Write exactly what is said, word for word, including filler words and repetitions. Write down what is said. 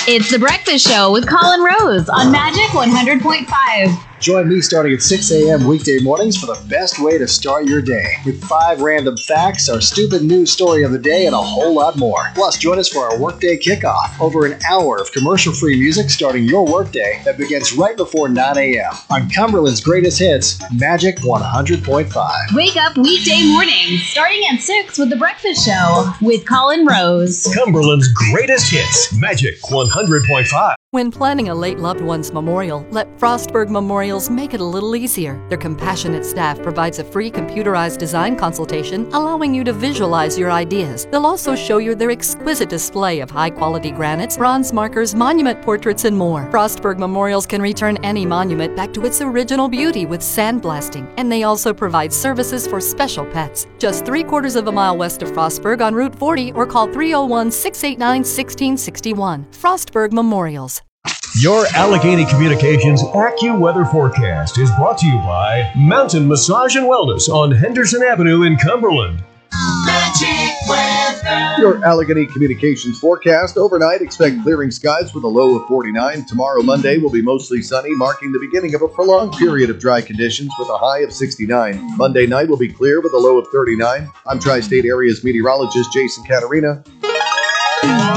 It's The Breakfast Show with Colin Rose on Magic one hundred point five. Join me starting at six a.m. weekday mornings for the best way to start your day. With five random facts, our stupid news story of the day, and a whole lot more. Plus, join us for our workday kickoff. Over an hour of commercial-free music starting your workday that begins right before nine a.m. on Cumberland's greatest hits, Magic one hundred point five. Wake up weekday mornings starting at six with The Breakfast Show with Colin Rose. Cumberland's greatest hits, Magic one hundred point five. When planning a late loved one's memorial, let Frostburg Memorials make it a little easier. Their compassionate staff provides a free computerized design consultation, allowing you to visualize your ideas. They'll also show you their exquisite display of high-quality granites, bronze markers, monument portraits, and more. Frostburg Memorials can return any monument back to its original beauty with sandblasting, and they also provide services for special pets. Just three quarters of a mile west of Frostburg on Route forty, or call three oh one, six eight nine, one six six one. Frostburg Memorials. Your Allegheny Communications AccuWeather forecast is brought to you by Mountain Massage and Wellness on Henderson Avenue in Cumberland. Magic Weather. Your Allegheny Communications forecast. Overnight, expect clearing skies with a low of forty-nine. Tomorrow, Monday, will be mostly sunny, marking the beginning of a prolonged period of dry conditions with a high of sixty-nine. Monday night will be clear with a low of thirty-nine. I'm Tri-State Area's meteorologist Jason Caterina.